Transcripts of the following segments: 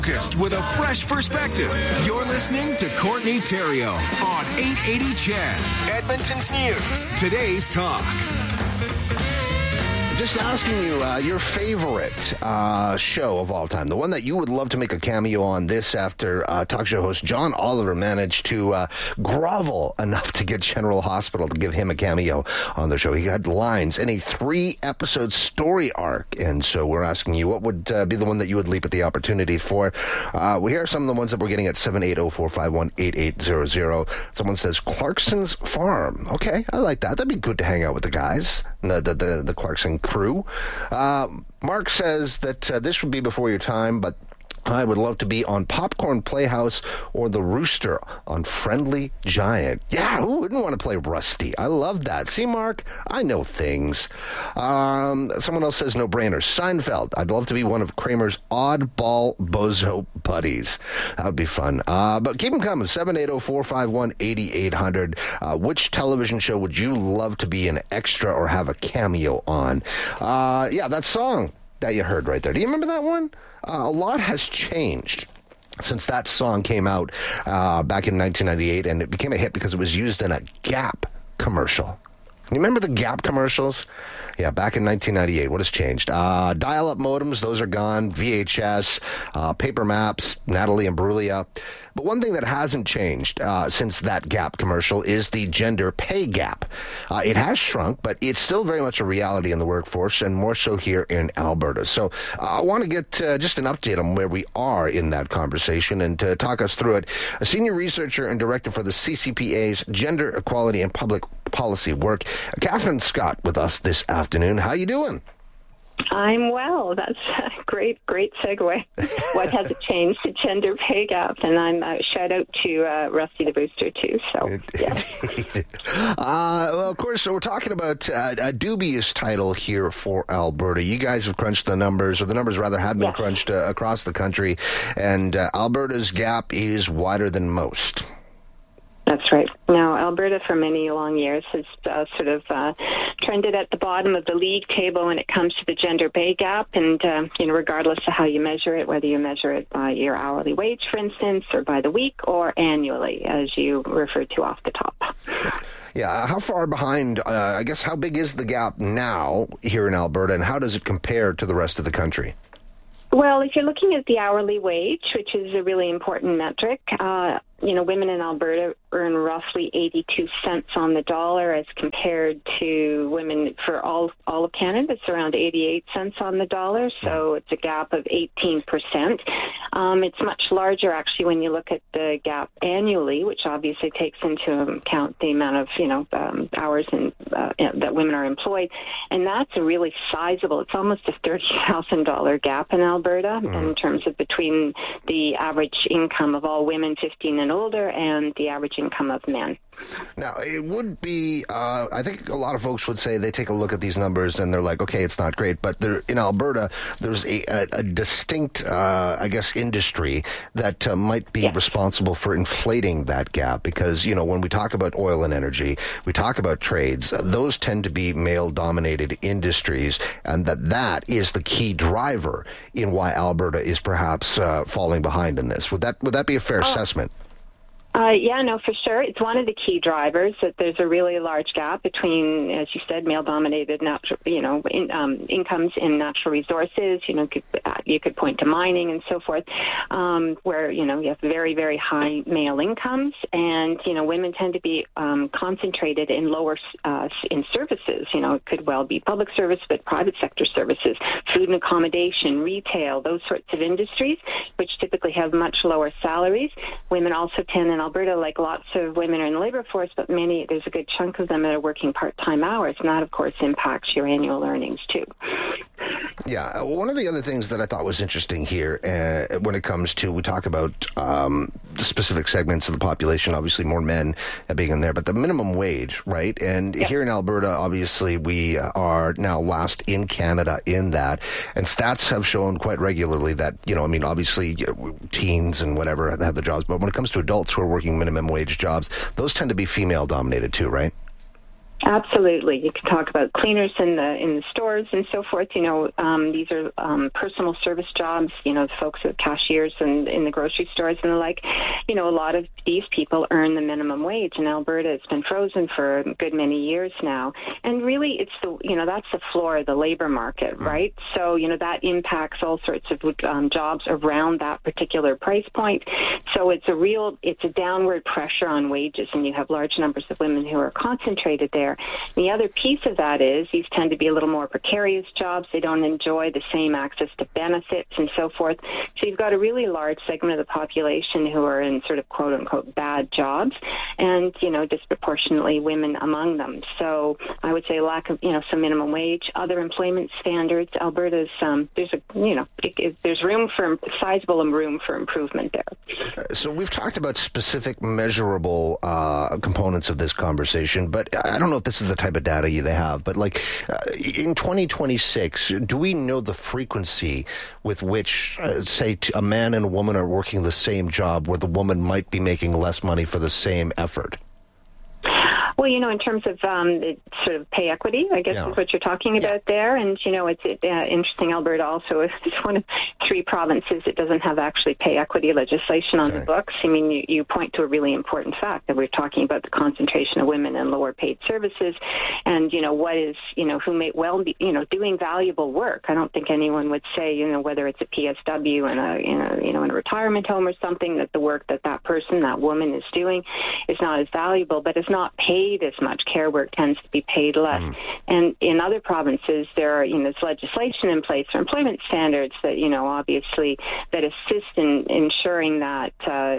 With a fresh perspective, you're listening to Courtney Theriault on 880 CHED, Edmonton's News, today's talk. Just asking you your favorite show of all time, the one that you would love to make a cameo on. This after talk show host John Oliver managed to grovel enough to get General Hospital to give him a cameo on the show. He had lines in a 3-episode story arc, and so we're asking you, what would be the one that you would leap at the opportunity for? Here are some of the ones that we're getting at 780-451-8800. Someone says Clarkson's Farm. Okay, I like that. That'd be good to hang out with the guys, the Clarkson crew. Mark says that this would be before your time, but I would love to be on Popcorn Playhouse or The Rooster on Friendly Giant. Yeah, who wouldn't want to play Rusty? I love that. See, Mark, I know things. Someone else says no-brainer. Seinfeld. I'd love to be one of Kramer's oddball bozo buddies. That would be fun. But keep them coming. 780-451-8800. Which television show would you love to be an extra or have a cameo on? Yeah, that song that you heard right there. Do you remember that one? A lot has changed since that song came out back in 1998, and it became a hit because it was used in a Gap commercial. You remember the Gap commercials? Yeah, back in 1998. What has changed? Dial-up modems, those are gone. VHS, paper maps, Natalie Imbruglia. But one thing that hasn't changed since that Gap commercial is the gender pay gap. It has shrunk, but it's still very much a reality in the workforce, and more so here in Alberta. So I want to get just an update on where we are in that conversation, and to talk us through it, a senior researcher and director for the CCPA's Gender Equality and Public Policy Work, Catherine Scott, with us this afternoon. How you doing? I'm well. That's a great segue. What has it changed to gender pay gap? And I'm shout out to Rusty the Booster too. So, yeah. Well, of course, so we're talking about a dubious title here for Alberta. You guys have crunched the numbers, or the numbers rather have been crunched across the country, and Alberta's gap is wider than most. That's right. Now, Alberta for many long years has trended at the bottom of the league table when it comes to the gender pay gap, and regardless of how you measure it, whether you measure it by your hourly wage, for instance, or by the week, or annually, as you referred to off the top. Yeah, how far behind, I guess, how big is the gap now here in Alberta, and how does it compare to the rest of the country? Well, if you're looking at the hourly wage, which is a really important metric, women in Alberta earn roughly 82 cents on the dollar as compared to women for all of Canada. It's around 88 cents on the dollar, so it's a gap of 18%. It's much larger, actually, when you look at the gap annually, which obviously takes into account the amount of, hours that women are employed. And that's a really sizable, it's almost a $30,000 gap in Alberta in terms of between the average income of all women 15 and older and the average income of men. Now, it would be, I think a lot of folks would say they take a look at these numbers and they're like, okay, it's not great. But in Alberta, there's a distinct, industry that might be responsible for inflating that gap. Because, when we talk about oil and energy, we talk about trades, those tend to be male-dominated industries, and that is the key driver in why Alberta is perhaps falling behind in this. Would that be a fair assessment? For sure. It's one of the key drivers that there's a really large gap between, as you said, male-dominated incomes in natural resources. You could point to mining and so forth, where you have very, very high male incomes, and women tend to be concentrated in lower in services. It could well be public service, but private sector services, food and accommodation, retail, those sorts of industries, which typically have much lower salaries. Women also tend in Alberta, like lots of women are in the labor force, but there's a good chunk of them that are working part-time hours, and that, of course, impacts your annual earnings, too. Yeah, one of the other things that I thought was interesting here when it comes to, we talk about specific segments of the population, obviously more men being in there, but the minimum wage, right? And here in Alberta, obviously, we are now last in Canada in that, and stats have shown quite regularly that, obviously teens and whatever have the jobs, but when it comes to adults who are working minimum wage jobs, those tend to be female dominated too, right? Absolutely. You can talk about cleaners in the stores and so forth. These are personal service jobs, the folks at cashiers and in the grocery stores and the like. A lot of these people earn the minimum wage in Alberta. It's been frozen for a good many years now. And really, it's that's the floor of the labor market, right? So, that impacts all sorts of jobs around that particular price point. So it's a downward pressure on wages, and you have large numbers of women who are concentrated there. The other piece of that is these tend to be a little more precarious jobs. They don't enjoy the same access to benefits and so forth. So you've got a really large segment of the population who are in sort of quote-unquote bad jobs, and, disproportionately women among them. So I would say lack of, some minimum wage, other employment standards. Alberta's, there's sizable room for improvement there. So we've talked about specific measurable components of this conversation, but I don't know if this is the type of data they have, but in 2026, do we know the frequency with which, say, a man and a woman are working the same job where the woman might be making less money for the same effort? Well, in terms of sort of pay equity, I guess is what you're talking about there. And, it's interesting, Alberta also is one of 3 provinces that doesn't have actually pay equity legislation on the books. I mean, you point to a really important fact that we're talking about the concentration of women in lower paid services and, what is, who may well be, doing valuable work. I don't think anyone would say, whether it's a PSW in a retirement home or something, that the work that person, that woman is doing is not as valuable, but is not paid as much. Care work tends to be paid less. And in other provinces, there are, there's legislation in place for employment standards that, obviously that assist in ensuring that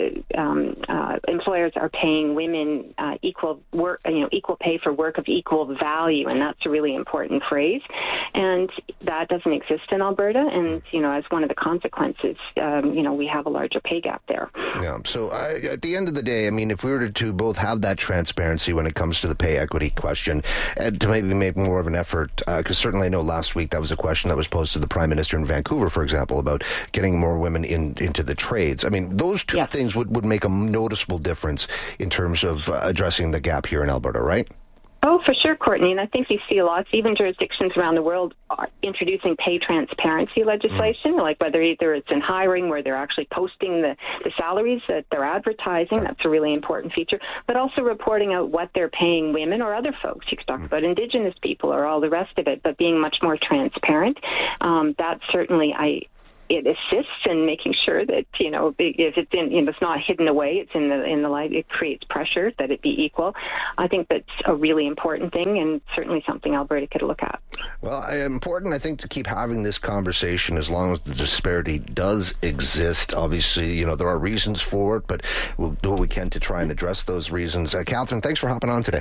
employers are paying women equal work, equal pay for work of equal value. And that's a really important phrase. And that doesn't exist in Alberta. And, as one of the consequences, we have a larger pay gap there. Yeah. So at the end of the day, I mean, if we were to both have that transparency when it comes to the pay equity question, and to maybe make more of an effort, because certainly I know last week that was a question that was posed to the Prime Minister in Vancouver, for example, about getting more women into the trades. I mean, those two things would make a noticeable difference in terms of addressing the gap here in Alberta, right? Oh, for sure, Courtney. And I think you see lots, even jurisdictions around the world, are introducing pay transparency legislation, like whether either it's in hiring where they're actually posting the salaries that they're advertising. That's a really important feature. But also reporting out what they're paying women or other folks. You could talk about Indigenous people or all the rest of it, but being much more transparent. That certainly it assists in making sure that, if it's it's not hidden away, it's in the light, it creates pressure that it be equal. I think that's a really important thing and certainly something Alberta could look at. Well, important, I think, to keep having this conversation as long as the disparity does exist. Obviously, there are reasons for it, but we'll do what we can to try and address those reasons. Catherine, thanks for hopping on today.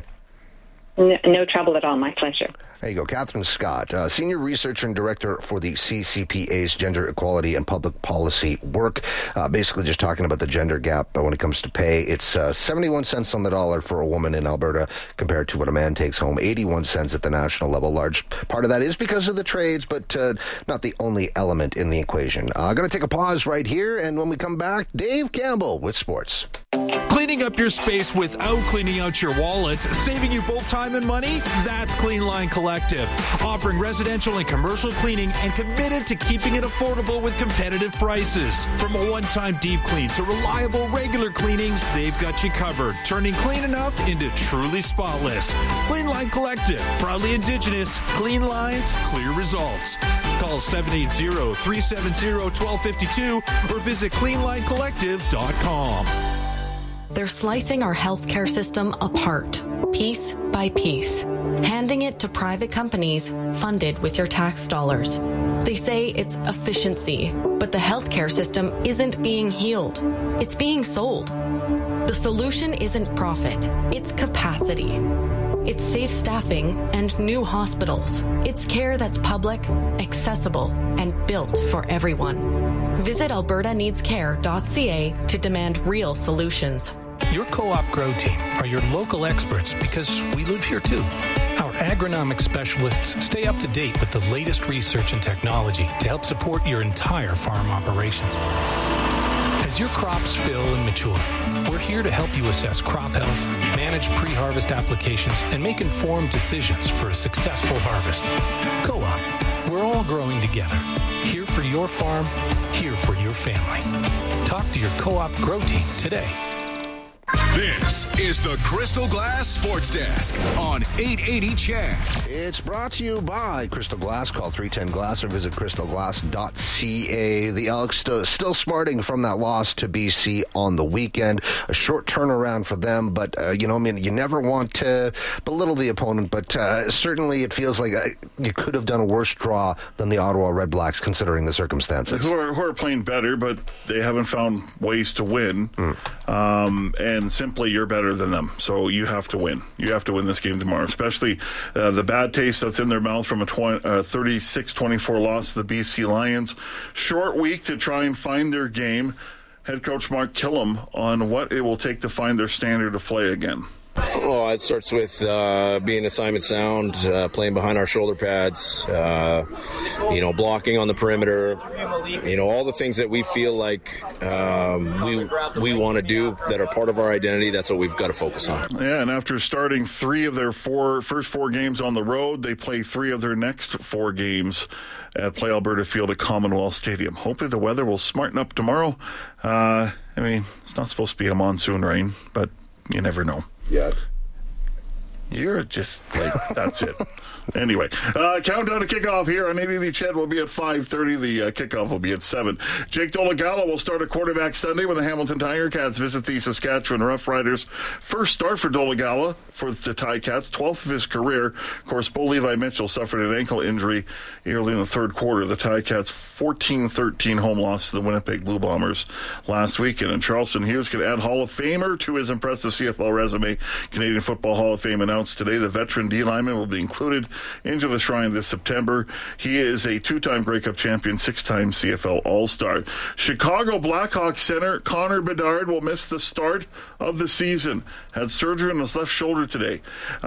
No trouble at all. My pleasure. There you go. Catherine Scott, Senior Researcher and Director for the CCPA's Gender Equality and Public Policy work. Basically just talking about the gender gap when it comes to pay. It's 71 cents on the dollar for a woman in Alberta compared to what a man takes home, 81 cents at the national level. Large part of that is because of the trades, but not the only element in the equation. I'm going to take a pause right here, and when we come back, Dave Campbell with sports. Cleaning up your space without cleaning out your wallet, saving you both time and money? That's Clean Line Collective, offering residential and commercial cleaning and committed to keeping it affordable with competitive prices. From a one-time deep clean to reliable regular cleanings, they've got you covered, turning clean enough into truly spotless. Clean Line Collective, proudly Indigenous, clean lines, clear results. Call 780-370-1252 or visit cleanlinecollective.com. They're slicing our healthcare system apart, piece by piece, handing it to private companies funded with your tax dollars. They say it's efficiency, but the healthcare system isn't being healed. It's being sold. The solution isn't profit, it's capacity. It's safe staffing and new hospitals. It's care that's public, accessible, and built for everyone. Visit albertaneedscare.ca to demand real solutions. Your Co-op Grow Team are your local experts because we live here too. Our agronomic specialists stay up to date with the latest research and technology to help support your entire farm operation. As As your crops fill and mature, we're here to help you assess crop health, manage pre-harvest applications, and make informed decisions for a successful harvest. Co-op, we're all growing together. Here for your farm, here for your family. Talk to your Co-op Grow Team today. This is the Crystal Glass Sports Desk on 880 CHED. It's brought to you by Crystal Glass. Call 310-GLASS or visit crystalglass.ca. The Elks still smarting from that loss to BC on the weekend. A short turnaround for them, but, you never want to belittle the opponent, but certainly it feels like you could have done a worse draw than the Ottawa Red Blacks, considering the circumstances. Who are playing better, but they haven't found ways to win. And simply, you're better than them. So you have to win. You have to win this game tomorrow, especially the bad taste that's in their mouth from a 36-24 loss to the BC Lions. Short week to try and find their game. Head coach Mark Killam on what it will take to find their standard of play again. Well, it starts with being assignment sound, playing behind our shoulder pads, blocking on the perimeter, all the things that we feel like we want to do that are part of our identity. That's what we've got to focus on. Yeah, and after starting 3 of their first 4 games on the road, they play 3 of their next 4 games at Play Alberta Field at Commonwealth Stadium. Hopefully the weather will smarten up tomorrow. It's not supposed to be a monsoon rain, but you never know. Yet. You're just like, that's it. Anyway, countdown to kickoff here on 880 CHED will be at 5:30. The kickoff will be at 7. Jake Dolegala will start at quarterback Sunday when the Hamilton Tiger Cats visit the Saskatchewan Roughriders. First start for Dolegala for the Ticats, 12th of his career. Of course, Bo Levi Mitchell suffered an ankle injury early in the third quarter. The Ticats 14-13 home loss to the Winnipeg Blue Bombers last weekend. And Charleston Hughes can add Hall of Famer to his impressive CFL resume. Canadian Football Hall of Fame announced today the veteran D lineman will be included into the Shrine this September. He is a 2-time Grey Cup champion, 6-time CFL All-Star. Chicago Blackhawks center Connor Bedard will miss the start of the season. Had surgery on his left shoulder today.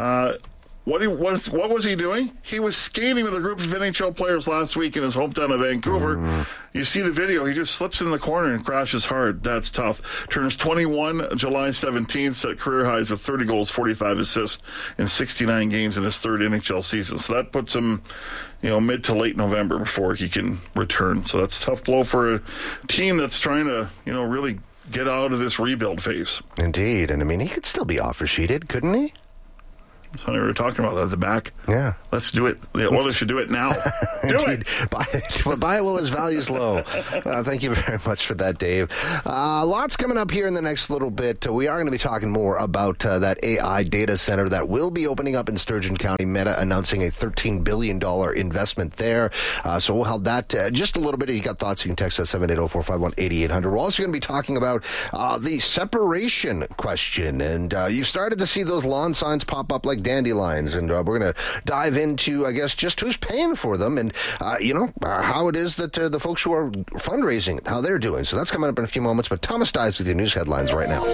What was he doing? He was skating with a group of NHL players last week in his hometown of Vancouver. You see the video. He just slips in the corner and crashes hard. That's tough. Turns 21 July 17th, set career highs with 30 goals, 45 assists in 69 games in his third NHL season. So that puts him, mid to late November before he can return. So that's a tough blow for a team that's trying to, really get out of this rebuild phase. Indeed. And, he could still be offer sheeted, couldn't he? That's what we were talking about at the back. Yeah. Let's do it. The Oilers should do it now. Do it. Buy it while his value's low. Thank you very much for that, Dave. Lots coming up here in the next little bit. We are going to be talking more about that AI data center that will be opening up in Sturgeon County. Meta announcing a $13 billion investment there. So we'll have that just a little bit. If you got thoughts, you can text us 780-451-8800. We're also going to be talking about the separation question. And you've started to see those lawn signs pop up like dandelions, and we're going to dive into, I guess, just who's paying for them and, how it is that the folks who are fundraising, how they're doing. So that's coming up in a few moments, but Thomas Dias with your news headlines right now.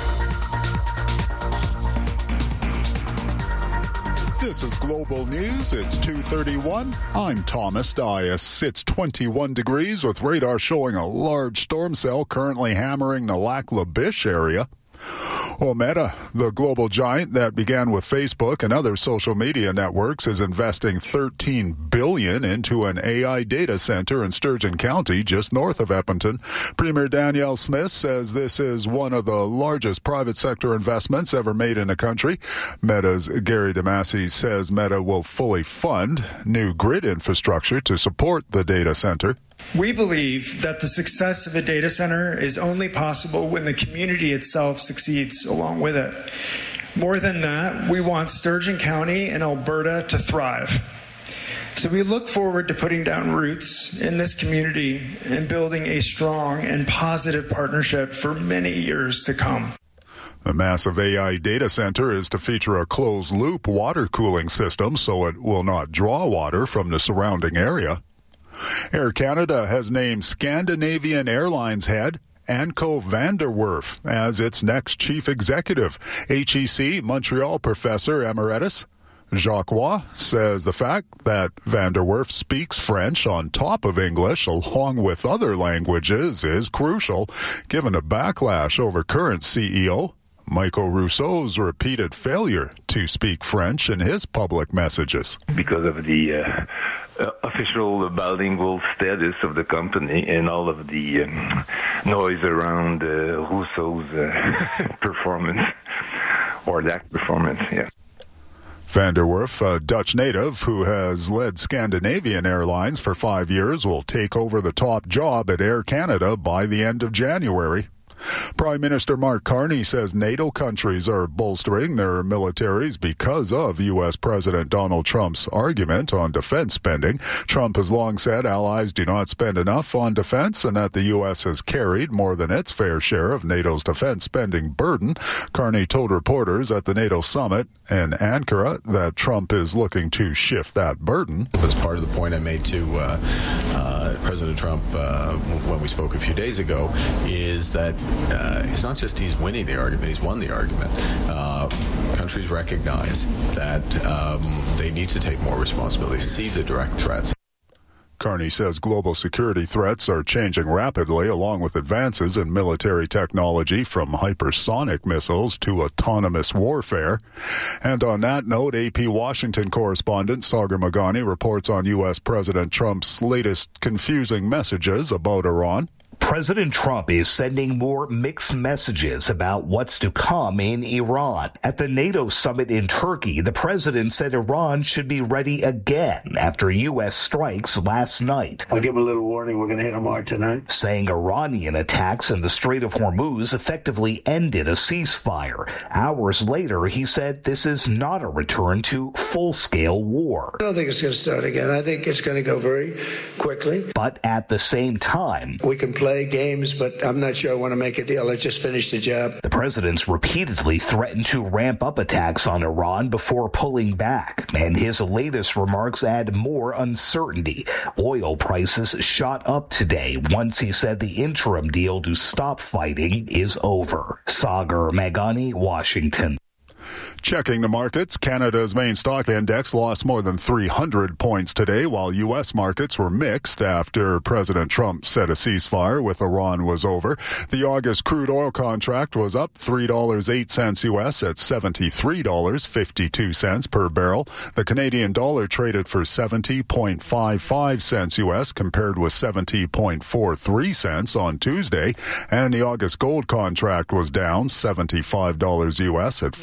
This is Global News. It's 2:31. I'm Thomas Dias. It's 21 degrees with radar showing a large storm cell currently hammering the Lac-La-Biche area. Meta, the global giant that began with Facebook and other social media networks, is investing $13 billion into an AI data center in Sturgeon County, just north of Edmonton. Premier Danielle Smith says this is one of the largest private sector investments ever made in the country. Meta's Gary DeMasi says Meta will fully fund new grid infrastructure to support the data center. We believe that the success of a data center is only possible when the community itself succeeds along with it. More than that, we want Sturgeon County and Alberta to thrive. So we look forward to putting down roots in this community and building a strong and positive partnership for many years to come. The massive AI data center is to feature a closed-loop water cooling system so it will not draw water from the surrounding area. Air Canada has named Scandinavian Airlines head Anko van der Werf as its next chief executive. HEC Montreal professor emeritus Jacques Roy says the fact that Van der Werf speaks French on top of English along with other languages is crucial, given a backlash over current CEO Michael Rousseau's repeated failure to speak French in his public messages. Because of the official bilingual status of the company and all of the noise around Rousseau's performance, or that performance, yeah. Van der Werf, a Dutch native who has led Scandinavian Airlines for 5 years, will take over the top job at Air Canada by the end of January. Prime Minister Mark Carney says NATO countries are bolstering their militaries because of U.S. President Donald Trump's argument on defense spending. Trump has long said allies do not spend enough on defense and that the U.S. has carried more than its fair share of NATO's defense spending burden. Carney told reporters at the NATO summit in Ankara that Trump is looking to shift that burden. That's part of the point I made to President Trump when we spoke a few days ago, is that it's not just he's winning the argument, he's won the argument. Countries recognize that they need to take more responsibility, see the direct threats. Carney says global security threats are changing rapidly, along with advances in military technology from hypersonic missiles to autonomous warfare. And on that note, AP Washington correspondent Sagar Meghani reports on U.S. President Trump's latest confusing messages about Iran. President Trump is sending more mixed messages about what's to come in Iran. At the NATO summit in Turkey, the president said Iran should be ready again after U.S. strikes last night. I'll give him a little warning. We're going to hit them hard tonight. Saying Iranian attacks in the Strait of Hormuz effectively ended a ceasefire. Hours later, he said this is not a return to full-scale war. I don't think it's going to start again. I think it's going to go very quickly. But at the same time, we can play games, but I'm not sure I want to make a deal. Let's just finish the job. The president's repeatedly threatened to ramp up attacks on Iran before pulling back, and his latest remarks add more uncertainty. Oil prices shot up today once he said the interim deal to stop fighting is over. Sagar Meghani, Washington. Checking the markets, Canada's main stock index lost more than 300 points today, while U.S. markets were mixed after President Trump said a ceasefire with Iran was over. The August crude oil contract was up $3.08 U.S. at $73.52 per barrel. The Canadian dollar traded for 70.55 cents U.S. compared with 70.43 cents on Tuesday. And the August gold contract was down $75 U.S. at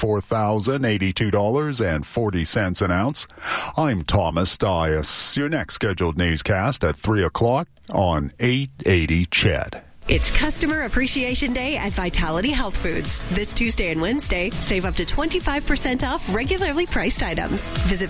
$4,082.40 an ounce. I'm Thomas Dias. Your next scheduled newscast at 3 o'clock on 880 CHED. It's Customer Appreciation Day at Vitality Health Foods. This Tuesday and Wednesday, save up to 25% off regularly priced items. Visit